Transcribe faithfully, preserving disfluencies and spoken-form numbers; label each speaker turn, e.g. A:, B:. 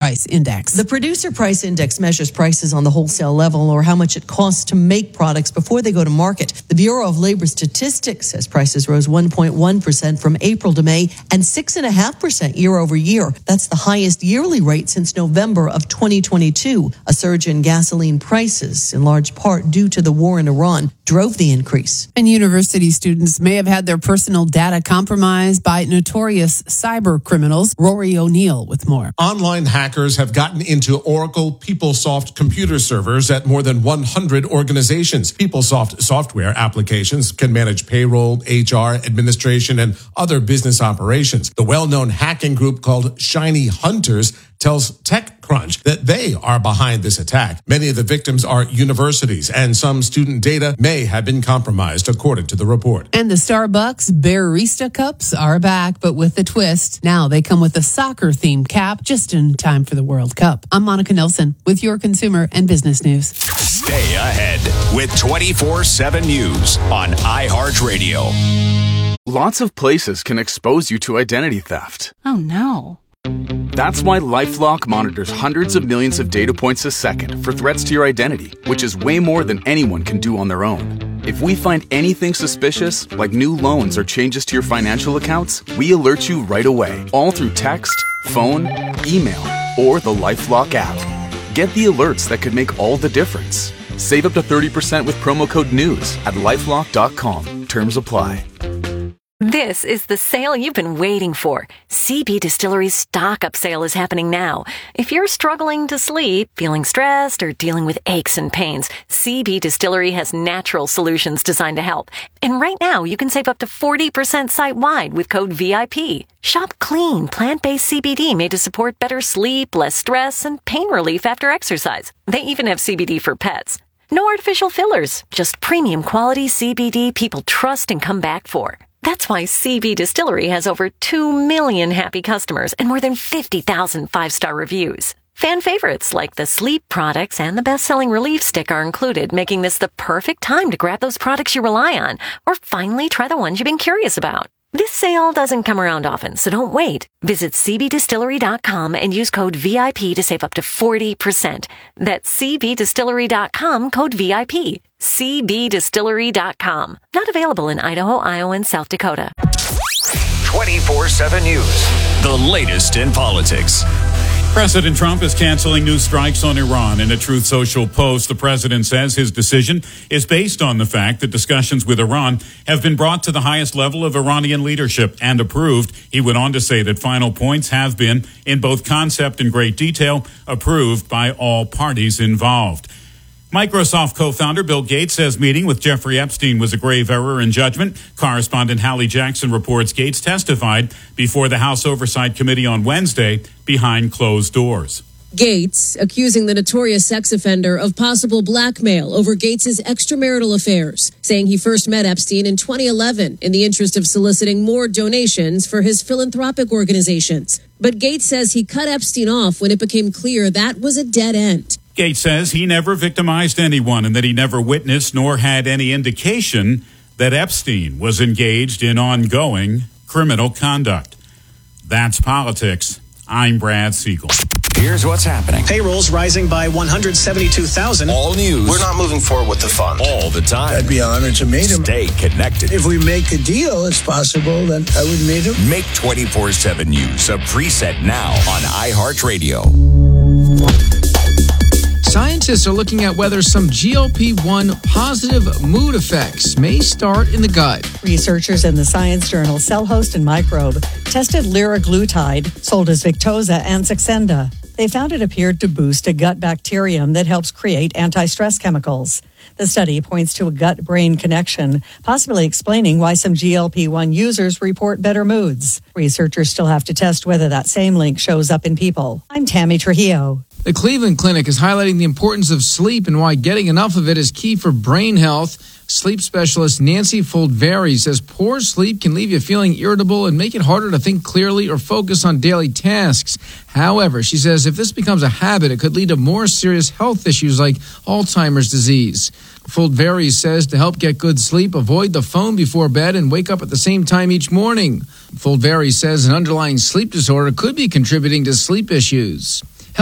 A: price index.
B: The producer price index measures prices on the wholesale level, or how much it costs to make products before they go to market. The Bureau of Labor Statistics says prices rose one point one percent from April to May and six point five percent year over year. That's the highest yearly rate since November of twenty twenty-two. A surge in gasoline prices, in large part due to the war in Iran, drove the increase.
A: And university students may have had their personal data compromised by notorious cyber criminals. Rory O'Neill with more.
C: Online hackers have gotten into Oracle PeopleSoft computer servers at more than one hundred organizations. PeopleSoft software applications can manage payroll, H R, administration, and other business operations. The well-known hacking group called Shiny Hunters tells TechCrunch that they are behind this attack. Many of the victims are universities, and some student data may have been compromised, according to the report.
A: And the Starbucks Barista Cups are back, but with a twist. Now they come with a soccer-themed cap just in time for the World Cup. I'm Monica Nelson with your consumer and business news.
D: Stay ahead with twenty-four seven News on iHeartRadio.
E: Lots of places can expose you to identity theft.
F: Oh, no.
E: That's why LifeLock monitors hundreds of millions of data points a second for threats to your identity, which is way more than anyone can do on their own. If we find anything suspicious, like new loans or changes to your financial accounts, we alert you right away, all through text, phone, email, or the LifeLock app. Get the alerts that could make all the difference. Save up to thirty percent with promo code NEWS at lifelock dot com. Terms apply.
G: This is the sale you've been waiting for. C B Distillery's stock-up sale is happening now. If you're struggling to sleep, feeling stressed, or dealing with aches and pains, C B Distillery has natural solutions designed to help. And right now, you can save up to forty percent site-wide with code V I P. Shop clean, plant-based C B D made to support better sleep, less stress, and pain relief after exercise. They even have C B D for pets. No artificial fillers, just premium quality C B D people trust and come back for. That's why C B Distillery has over two million happy customers and more than fifty thousand five-star reviews. Fan favorites like the sleep products and the best-selling Relief Stick are included, making this the perfect time to grab those products you rely on or finally try the ones you've been curious about. This sale doesn't come around often, so don't wait. Visit c b distillery dot com and use code V I P to save up to forty percent. That's c b distillery dot com, code V I P. c b distillery dot com. Not available in Idaho, Iowa, and South Dakota.
D: twenty-four seven News. The latest in politics.
H: President Trump is canceling new strikes on Iran. In a Truth Social post, the president says his decision is based on the fact that discussions with Iran have been brought to the highest level of Iranian leadership and approved. He went on to say that final points have been, in both concept and great detail, approved by all parties involved. Microsoft co-founder Bill Gates says meeting with Jeffrey Epstein was a grave error in judgment. Correspondent Hallie Jackson reports Gates testified before the House Oversight Committee on Wednesday behind closed doors.
I: Gates accusing the notorious sex offender of possible blackmail over Gates's extramarital affairs, saying he first met Epstein in twenty eleven in the interest of soliciting more donations for his philanthropic organizations. But Gates says he cut Epstein off when it became clear that was a dead end.
H: Gates says he never victimized anyone and that he never witnessed nor had any indication that Epstein was engaged in ongoing criminal conduct. That's politics. I'm Brad Siegel.
D: Here's what's happening.
J: Payrolls rising by one hundred seventy-two thousand.
D: All news.
K: We're not moving forward with the fund.
D: All the time.
L: I'd be honored to meet him.
D: Stay connected.
L: If we make a deal, it's possible that I would meet him.
D: Make twenty-four seven News a preset now on iHeartRadio.
M: Scientists are looking at whether some G L P one positive mood effects may start in the gut.
N: Researchers in the science journal Cell Host and Microbe tested liraglutide, sold as Victoza and Saxenda. They found it appeared to boost a gut bacterium that helps create anti-stress chemicals. The study points to a gut-brain connection, possibly explaining why some G L P one users report better moods. Researchers still have to test whether that same link shows up in people. I'm Tammy Trujillo.
M: The Cleveland Clinic is highlighting the importance of sleep and why getting enough of it is key for brain health. Sleep specialist Nancy Foldvary says poor sleep can leave you feeling irritable and make it harder to think clearly or focus on daily tasks. However, she says if this becomes a habit, it could lead to more serious health issues like Alzheimer's disease. Foldvary says to help get good sleep, avoid the phone before bed and wake up at the same time each morning. Foldvary says an underlying sleep disorder could be contributing to sleep issues.